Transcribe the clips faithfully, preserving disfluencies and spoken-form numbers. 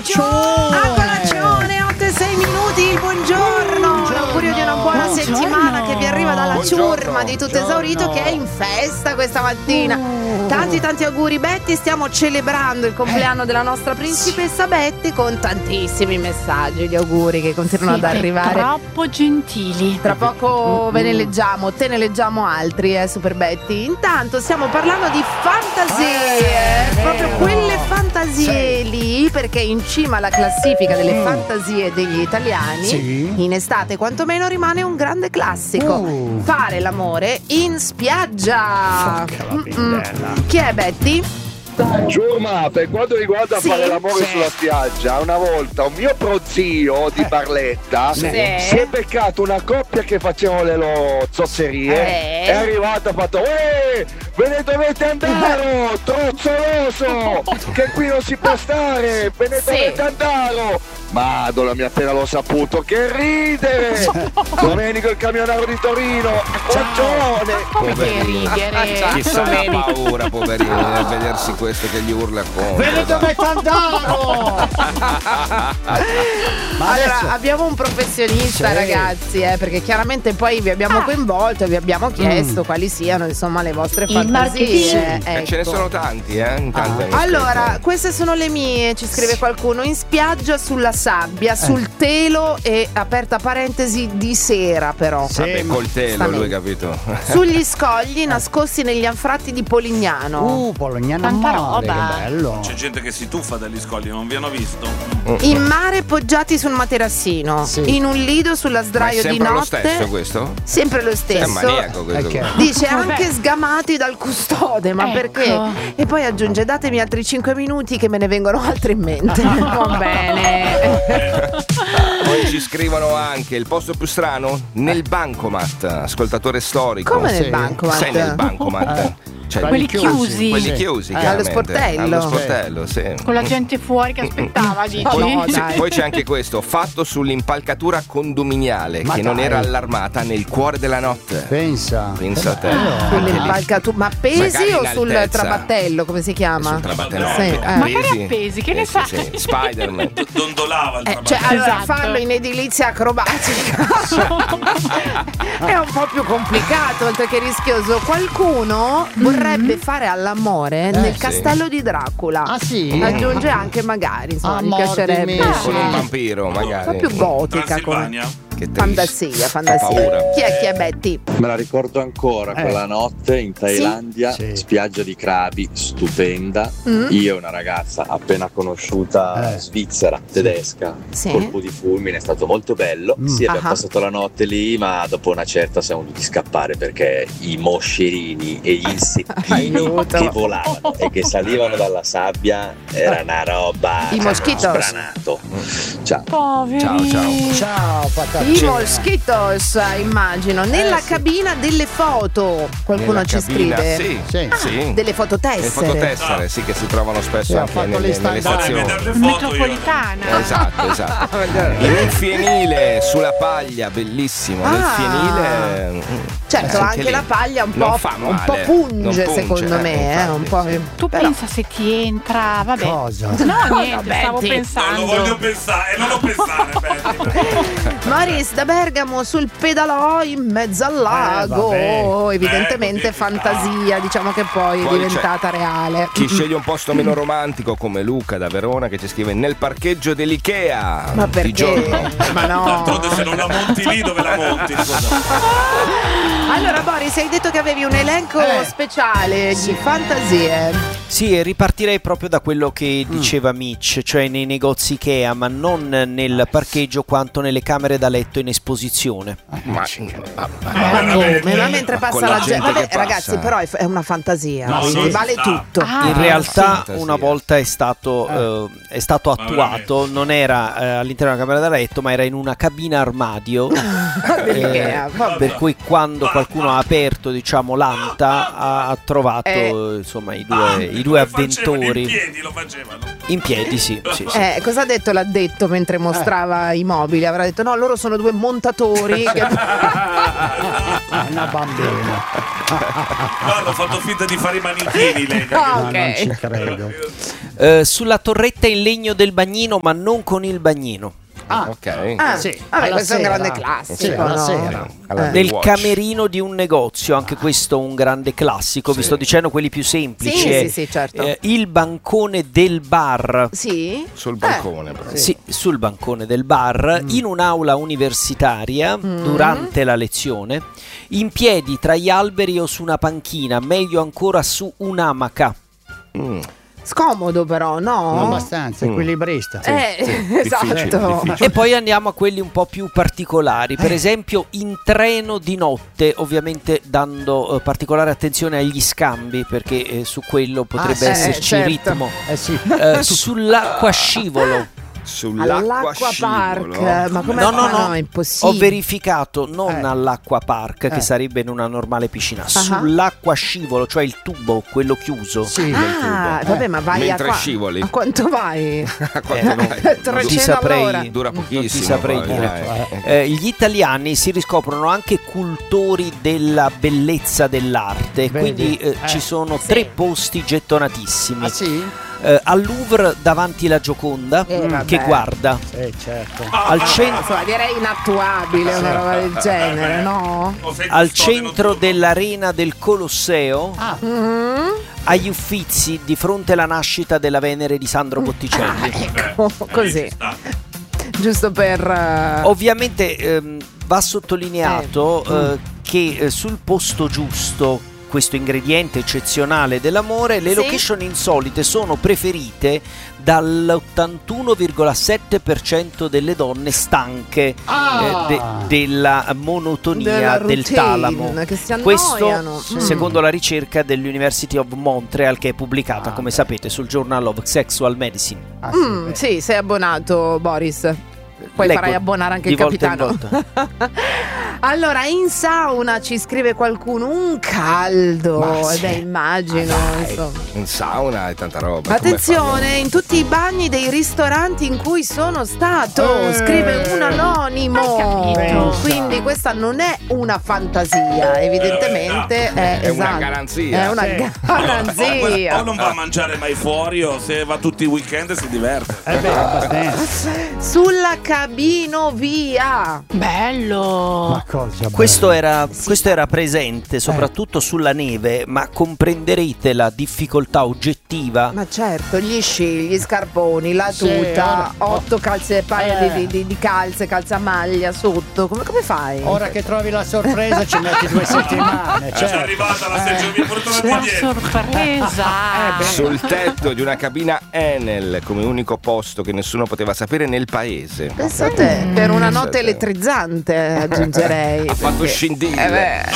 colazione! A colazione, otto e sei minuti, buongiorno! L'augurio di una buona Buongiorno. settimana che vi arriva dalla Buongiorno. ciurma di Tutto Esaurito che è in festa questa mattina. Tanti tanti auguri Betty, stiamo celebrando il compleanno della nostra principessa Betty con tantissimi messaggi di auguri che continuano ad arrivare. Troppo gentili. Tra poco ve ne leggiamo, te ne leggiamo altri, eh, Super Betty. Intanto stiamo parlando di fantasie, Eh, proprio quelle fantasie lì, perché in cima alla classifica delle fantasie degli italiani, Sì. in estate quantomeno rimane un grande classico: Uh. fare l'amore in spiaggia. Porca la Mm-mm. bindella. Chi è Betty? Ciurma, per quanto riguarda Sì. fare l'amore Sì. sulla spiaggia, una volta un mio prozio di Barletta Sì. si è beccato una coppia che facevano le loro zozzerie. Eh. È arrivato e ha fatto: "Uè, ve ne dovete andare, trozzoloso, che qui non si può stare, ve ne Sì. dovete andare." Madonna mia, appena l'ho saputo, che ridere! Domenico il camionaro di Torino, ragione! Come che ridere? Chissà la paura, poverino, nel vedersi questo che gli urla contro. Ve ne dovete andare! Ma Allora, adesso abbiamo un professionista, Sì. ragazzi, eh, perché chiaramente poi vi abbiamo coinvolto e vi abbiamo chiesto quali siano, insomma, le vostre Il fantasie. marketing. Eh, ce ne Ecco. sono tanti, eh? In tanti hanno Allora, scritto. queste sono le mie, ci scrive qualcuno: in spiaggia, sulla sabbia, sul telo e aperta parentesi di sera però. Sì. Vabbè, col telo, lui, capito? Sugli scogli nascosti negli anfratti di Polignano. Uh, Polognano Tanta mare, roba. che bello. C'è gente che si tuffa dagli scogli, non vi hanno visto? In mare poggiati sul materassino, Sì. in un lido sulla Ma è sdraio di sempre lo notte. stesso questo? Sempre lo È stesso. maniaco questo. Ok. qua. Dice Vabbè. anche sgamati dal custode, ma Ecco. perché? E poi aggiunge: datemi altri cinque minuti che me ne vengono altri in mente. Va bene. Poi ci scrivono anche il posto più strano? Nel bancomat, ascoltatore storico. Come nel Sì. bancomat? Sei nel bancomat. Cioè, Quelli chiusi. quelli Sì. chiusi, Eh, chiaramente. allo sportello. Allo sportello, sì. Con la gente fuori che aspettava, dici? Poi, No, sì, dai. poi c'è anche questo, fatto sull'impalcatura condominiale, Ma che non dai. era allarmata nel cuore della notte. Pensa. Pensa a te. Sull'impalcatura. Ma pesi Magari in o sul altezza. trabattello? Come si chiama? Sul trabattello. Sì, eh. Magari appesi, che ne sì, sai? sì, Spider-Man. D- dondolava il Eh, traballo. cioè, allora, Esatto. farlo in edilizia acrobatica è un po' più complicato, oltre che rischioso. Qualcuno vorrebbe fare all'amore nel sì. castello di Dracula. Ah, sì? Aggiunge anche magari, insomma, Ah, mi mordi piacerebbe. me. Con un Sì. vampiro, magari. Un po' più gotica come Transilvania? Che triste. fantasia, fantasia. Paura. Chi è chi è Betty? Me la ricordo ancora Eh. quella notte in Thailandia, Sì? Sì. spiaggia di Krabi, stupenda. Mm? Io e una ragazza appena conosciuta Eh. svizzera, tedesca, Sì. colpo di fulmine, è stato molto bello. Mm. Sì, abbiamo Ah. passato la notte lì, ma dopo una certa siamo dovuti scappare perché i moscerini e gli insettini Aiuto. che volavano e che salivano dalla sabbia era una roba I moschitos. sbranato. Ciao. Poveri. Ciao, ciao. Ciao, I patatine. moschitos, immagino. Nella Eh, sì. cabina delle foto. Qualcuno Nella ci cabina, scrive. Sì, Sì. sì. Delle fototessere. Le fototessere, sì, che si trovano spesso Sì, ha anche fatto nelle, le nelle stand-up. Vorrei stazioni. vedere le foto io. Metropolitana. Esatto, esatto. In un fienile sulla paglia, bellissimo. Nel Ah. fienile. mm, Certo, eh, anche lì. la paglia un Non po', fa un po' male, punge, non punge, secondo eh, me, eh, infatti, un po'. sì. Tu Però- pensa se ti entra, vabbè. Cosa? No, niente, Betty. stavo Non lo pensando. voglio pensare, e non lo pensare, Betty. Maris da Bergamo sul pedalò in mezzo al lago. Eh, vabbè. Evidentemente Eh, così. fantasia, diciamo che poi è Poi diventata reale. Chi sceglie un posto meno romantico come Luca da Verona che ci scrive nel parcheggio dell'Ikea Ma di perché? giorno. Ma no. D'altronde se non la monti lì, dove la monti? Scusa. Allora Boris, hai detto che avevi un elenco Eh. speciale di fantasie. Sì, e ripartirei proprio da quello che diceva Mitch, cioè nei negozi Ikea, ma non nel parcheggio quanto nelle camere da letto in esposizione. Ma, ma- Ma come? Ma mentre Ma passa con la la gente. gente Vabbè, che passa. ragazzi, però è, è una fantasia. No, quindi sì, vale sta. tutto. Ah, In realtà fantasia. una volta è stato, eh, è stato attuato, non era eh, all'interno della camera da letto, ma era in una cabina armadio. Dell'Ikea, vabbè. Per cui quando qualcuno ha aperto, diciamo, l'anta ha, ha trovato Eh. insomma i due, i due Lo facevano, avventori in piedi lo facevano. in piedi, sì, sì, sì. Eh, cosa ha detto l'addetto mentre mostrava i mobili? Avrà detto no, loro sono due montatori che... Ah, una bambina. Guarda, ho fatto finta di fare i manichini lei. Ah, No, ok. non ci credo. Eh, sulla torretta in legno del bagnino, ma non con il bagnino. Ah, ok. Ah, Sì, vabbè, alla questo è un sera. grande classico. Sì, alla no? sera. Alla Nel Watch. camerino di un negozio, anche questo un grande classico. Vi sto dicendo quelli più semplici. Sì, eh. sì, sì, certo. Eh, il bancone del bar. Sì? Sul bancone. però. Sì, sul bancone del bar, in un'aula universitaria, durante la lezione, in piedi tra gli alberi o su una panchina, meglio ancora su un'amaca. Mm. Scomodo però, no? Non abbastanza, equilibrista. Eh, difficile, esatto. difficile. E poi andiamo a quelli un po' più particolari, per esempio in treno di notte, ovviamente dando eh, particolare attenzione agli scambi, perché eh, su quello potrebbe sì, esserci certo. ritmo. Eh sì. Eh, sull'acqua scivolo. Sull'acqua All'acqua park, scivolo. ma come No, fa? no, no, è impossibile. Ho verificato non Eh. all'acqua park, che Eh. sarebbe in una normale piscina, sull'acqua scivolo, cioè il tubo, quello chiuso. Sì. Ah, vabbè, ma vai Mentre a qua- scivoli. A quanto vai? Quanto Eh, non- non ti trecento saprei, all'ora. Dura pochissimo. non ti saprei poi, dire. dai. Eh, gli italiani si riscoprono anche cultori della bellezza dell'arte, Vedi? quindi eh, Eh. ci sono Sì. tre posti gettonatissimi. Ah sì? Eh, al Louvre davanti la Gioconda, Eh, vabbè. che guarda. Sì, certo. Al, cen- Insomma, direi inattuabile una roba del genere, no? al centro dell'arena del Colosseo, Ah, Mm? agli Uffizi, di fronte alla nascita della Venere di Sandro Botticelli. Ecco, così. Giusto per... eh, Ovviamente ehm, va sottolineato eh, che eh, sul posto giusto, questo ingrediente eccezionale dell'amore, le Sì. location insolite sono preferite dall'ottantuno virgola sette per cento delle donne stanche Ah. eh, de- della monotonia Della del routine, talamo. che si Questo annoiano. Mm. secondo la ricerca dell'University of Montreal, che è pubblicata, Ah, come beh. sapete, sul Journal of Sexual Medicine. ah, sì, Mm, beh. sì, sei abbonato, Boris. Poi Leggo farai abbonare anche di il volta in capitano. Allora, in sauna ci scrive qualcuno un caldo. Ma Eh sì. beh, immagino. Dai, insomma. in sauna e tanta roba. come Attenzione, in tutti i bagni dei ristoranti in cui sono stato, Eh. scrive un anonimo. Hai capito. Quindi questa non è una fantasia, evidentemente è, È una esatto, garanzia. È una Sì. garanzia. O non va a mangiare mai fuori, o se va tutti i weekend si diverte. Eh beh, abbastanza. Sulla cabinovia. Bello. Ma cosa Questo bella. era, questo era presente soprattutto sulla neve, ma comprenderete la difficoltà oggettiva. Ma certo, gli sci, gli scarponi, la Sì, tuta, ora- otto calze, paia Eh. di, di- di calze, calzamaglia sotto. Come, come fai? Ora che trovi la sorpresa ci metti due settimane. C'è Certo. arrivata la stagione portata La indietro. sorpresa. Sul tetto di una cabina Enel, come unico posto che nessuno poteva sapere nel paese. Pensa a te, per una notte Pensa a te. elettrizzante aggiungerei. Ha fatto perché- scintille. Eh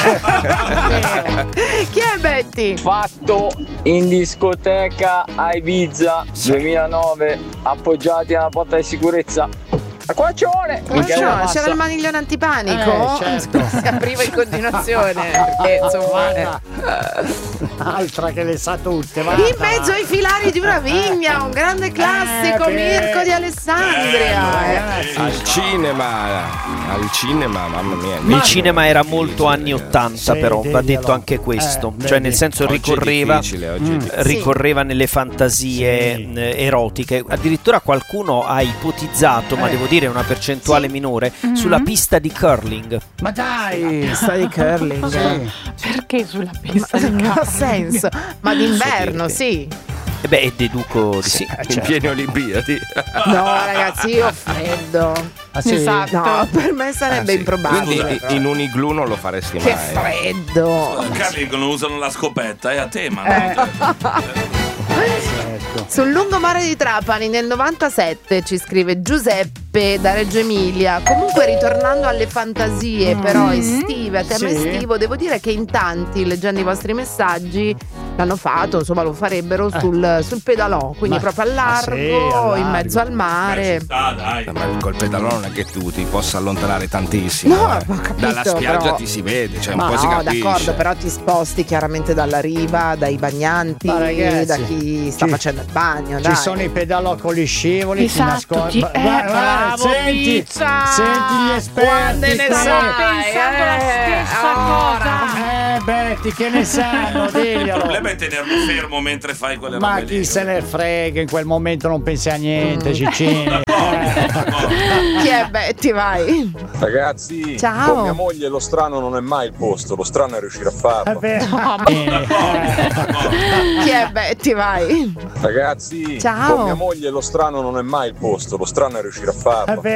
beh. Chi è Betty? Fatto in discoteca a Ibiza duemilanove, appoggiati alla porta di sicurezza. A quacione! Ma c'era, c'era il maniglione antipanico? Eh, certo. Si apriva in continuazione. Perché insomma. eh. Guarda, altra che le sa tutte. Va. In mezzo ai filari di una vigna, un grande classico, Eh, Mirko di Alessandria. eh. Ragazzi, Al cinema, al cinema, mamma mia. Il cinema era molto anni ottanta, Sì, però va diglielo. detto anche questo, Eh, cioè vedi. nel senso Oggi è ricorreva difficile, oggi è Mm. difficile. ricorreva nelle fantasie Sì. eh, erotiche. Addirittura qualcuno ha ipotizzato, ma Eh. devo dire una percentuale Sì. minore, Mhm. sulla pista di curling. Ma dai! Sta di curling. Sì. Perché sulla pista di Non ha calcio? senso. Ma d'inverno, sì. E beh, deduco di sì. Eh, In certo. piene Olimpiadi. No, ragazzi, io ho freddo. Ah, sì? Esatto. No, per me sarebbe Ah, sì. improbabile. Quindi in un igloo non lo faresti Che mai. freddo. Il curling non usano la scopetta, è a tema. no? Certo. Sul lungomare di Trapani nel novantasette ci scrive Giuseppe da Reggio Emilia. Comunque ritornando alle fantasie però estive, a tema Sì. estivo, devo dire che in tanti, leggendo i vostri messaggi, l'hanno fatto, insomma lo farebbero Eh. sul, sul pedalò, quindi Ma- proprio al ah, sì, largo, al in mezzo al Beh, mare. ci sta, dai. Ma col pedalò non è che tu ti possa allontanare tantissimo. No, eh. ho capito, Dalla spiaggia però- ti si vede, cioè Ma un po' si no, capisce. d'accordo, però ti sposti chiaramente dalla riva, dai bagnanti, Ma ragazzi, da chi sta ci- facendo il bagno. Ci dai. sono i pedalò con gli scivoli, Esatto, ti ti- nascondi. eh, bravo, senti, Pizza! senti gli esperti. Quante ne che- Stavo sai, pensando la eh, stessa ora. cosa. Eh beh, ti Betty, che ne sanno, Il diglielo. problema è tenerlo fermo mentre fai quelle Ma robe chi lì. se ne frega, in quel momento non pensi a niente, Ciccini. Chi è Betty? Vai. Ragazzi, Ciao. con mia moglie lo strano non è mai il posto, lo strano è riuscire a farlo. Chi è Betty? Vai. Ragazzi, Ciao. con mia moglie lo strano non è mai il posto, lo strano è riuscire a farlo.